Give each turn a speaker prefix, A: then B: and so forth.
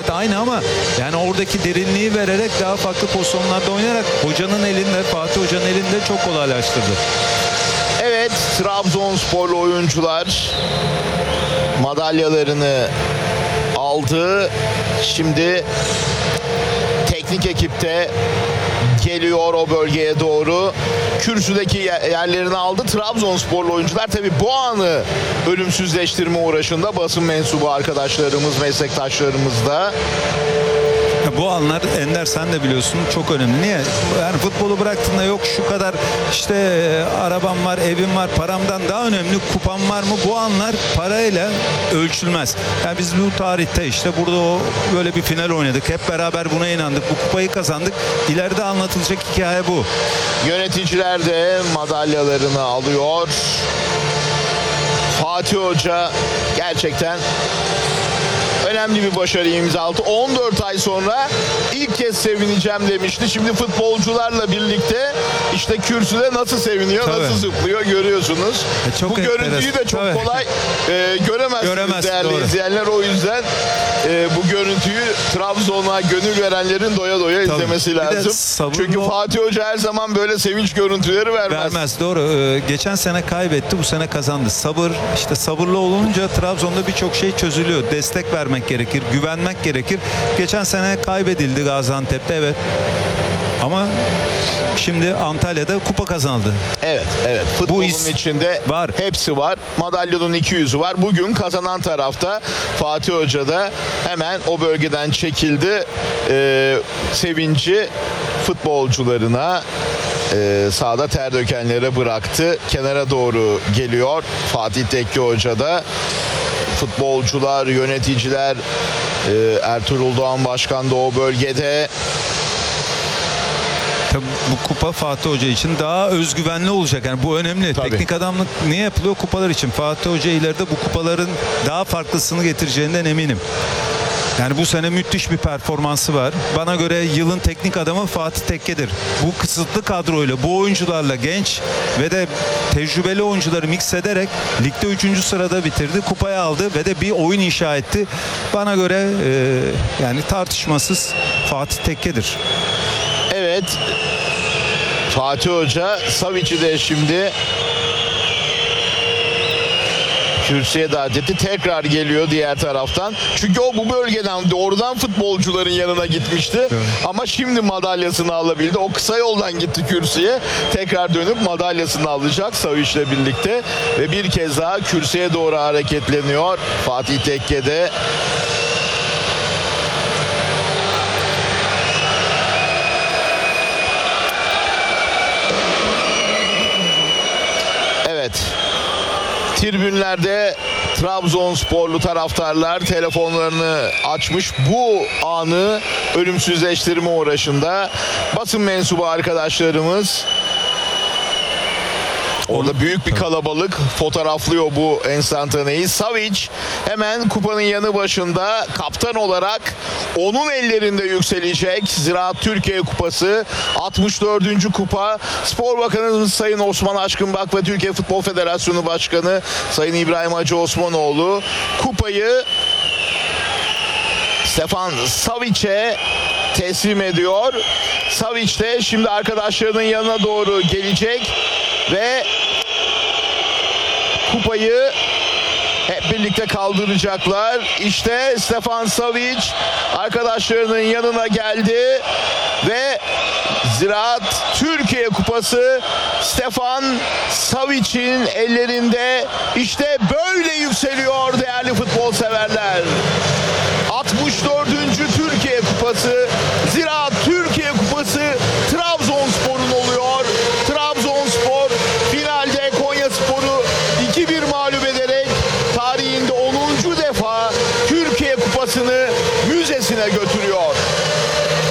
A: evet aynı ama yani oradaki derinliği vererek daha farklı pozisyonlarda oynayarak hocanın elinde, Fatih Hoca'nın elinde çok kolaylaştırdı.
B: Evet, Trabzonsporlu oyuncular madalyalarını aldı. Şimdi teknik ekipte geliyor o bölgeye doğru. Kürsüdeki yerlerini aldı. Trabzonsporlu oyuncular tabii bu anı ölümsüzleştirme uğraşında, basın mensubu arkadaşlarımız, meslektaşlarımız da.
A: Bu anlar Ender sen de biliyorsun çok önemli. Niye? Yani futbolu bıraktığında yok şu kadar işte arabam var, evim var, paramdan daha önemli kupam var mı? Bu anlar parayla ölçülmez. Yani biz bu tarihte işte burada o böyle bir final oynadık. Hep beraber buna inandık. Bu kupayı kazandık. İleride anlatılacak hikaye bu.
B: Yöneticiler de madalyalarını alıyor. Fatih Hoca gerçekten önemli bir başarı imza attı. 14 ay sonra ilk kez sevineceğim demişti. Şimdi futbolcularla birlikte işte kürsüde nasıl seviniyor,
A: Tabii.
B: nasıl zıplıyor görüyorsunuz.
A: Çok
B: bu görüntüyü de çok
A: Tabii.
B: kolay göremezsiniz değerli
A: doğru.
B: izleyenler. O yüzden bu görüntüyü Trabzon'a gönül verenlerin doya doya izlemesi
A: Bir de
B: lazım.
A: sabırlı
B: Çünkü Fatih Hoca her zaman böyle sevinç görüntüleri vermez.
A: Doğru. Geçen sene kaybetti, bu sene kazandı. Sabır, işte sabırlı olunca Trabzon'da birçok şey çözülüyor. Destek vermek gerekir, güvenmek gerekir. Geçen sene kaybedildi Gaziantep'te, evet. Ama şimdi Antalya'da kupa kazanıldı.
B: Evet. Futbolun içinde
A: var.
B: hepsi var. Madalyonun iki yüzü var. Bugün kazanan tarafta Fatih Hoca da hemen o bölgeden çekildi. Sevinci futbolcularına, sahada ter dökenlere bıraktı. Kenara doğru geliyor Fatih Tekke Hoca da. Futbolcular, yöneticiler, Ertuğrul Doğan Başkan da o bölgede.
A: Tabii bu kupa Fatih Hoca için daha özgüvenli olacak. Yani bu önemli.
B: Tabii.
A: Teknik adamlık niye yapılıyor? Kupalar için. Fatih Hoca ileride bu kupaların daha farklısını getireceğinden eminim. Yani bu sene müthiş bir performansı var. Bana göre yılın teknik adamı Fatih Tekke'dir. Bu kısıtlı kadroyla, bu oyuncularla, genç ve de tecrübeli oyuncuları mix ederek ligde 3. sırada bitirdi. Kupayı aldı ve de bir oyun inşa etti. Bana göre yani tartışmasız Fatih Tekke'dir.
B: Evet. Fatih Hoca Savic'i de şimdi kürsüye davet etti. Tekrar geliyor diğer taraftan. Çünkü o bu bölgeden doğrudan futbolcuların yanına gitmişti. Evet. Ama şimdi madalyasını alabildi. O kısa yoldan gitti kürsüye. Tekrar dönüp madalyasını alacak Savic'le birlikte. Ve bir kez daha kürsüye doğru hareketleniyor Fatih Tekke'de. Evet. Tribünlerde Trabzonsporlu taraftarlar telefonlarını açmış. Bu anı ölümsüzleştirme uğraşında. Basın mensubu arkadaşlarımız orada büyük bir kalabalık fotoğraflıyor bu enstantaneyi. Savic hemen kupanın yanı başında kaptan olarak onun ellerinde yükselecek. Ziraat Türkiye Kupası 64. kupa. Spor Bakanımız Sayın Osman Aşkınbak ve Türkiye Futbol Federasyonu Başkanı Sayın İbrahim Hacı Osmanoğlu kupayı Stefan Savic'e teslim ediyor. Savic de şimdi arkadaşlarının yanına doğru gelecek ve kupayı hep birlikte kaldıracaklar. İşte Stefan Savic arkadaşlarının yanına geldi ve Ziraat Türkiye Kupası Stefan Savic'in ellerinde. İşte böyle yükseliyor değerli futbol severler. 64. Türkiye Kupası